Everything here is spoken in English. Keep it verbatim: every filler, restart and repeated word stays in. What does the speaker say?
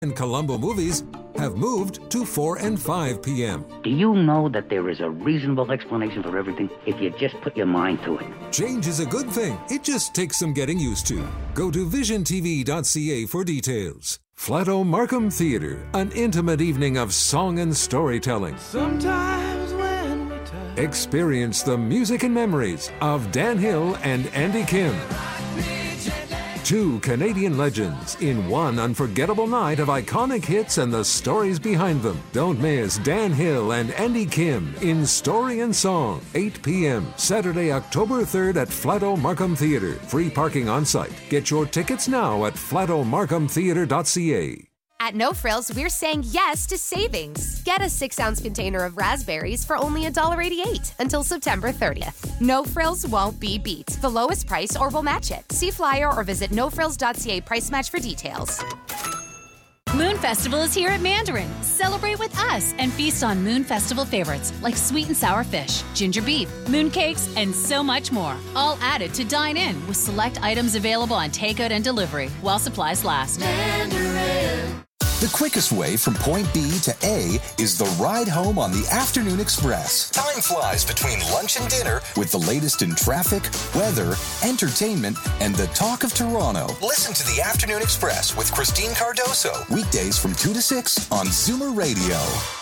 and Colombo movies have moved to four and five p.m. Do you know that there is a reasonable explanation for everything if you just put your mind to it? Change is a good thing. It just takes some getting used to. Go to vision t v dot c a for details. Flatto Markham Theatre, an intimate evening of song and storytelling. Sometimes when we touch. Experience the music and memories of Dan Hill and Andy Kim. Two Canadian legends in one unforgettable night of iconic hits and the stories behind them. Don't miss Dan Hill and Andy Kim in Story and Song, eight p.m. Saturday, October third at Flatto Markham Theatre. Free parking on site. Get your tickets now at flatto markham theatre dot c a. At No Frills, we're saying yes to savings. Get a six-ounce container of raspberries for only one dollar eighty-eight until September thirtieth. No Frills won't be beat. The lowest price or we'll match it. See flyer or visit no frills dot c a price match for details. Moon Festival is here at Mandarin. Celebrate with us and feast on Moon Festival favorites like sweet and sour fish, ginger beef, moon cakes, and so much more. All added to dine in with select items available on takeout and delivery while supplies last. Mandarin. The quickest way from point B to A is the ride home on the Afternoon Express. Time flies between lunch and dinner with the latest in traffic, weather, entertainment, and the talk of Toronto. Listen to the Afternoon Express with Christine Cardoso. Weekdays from two to six on Zoomer Radio.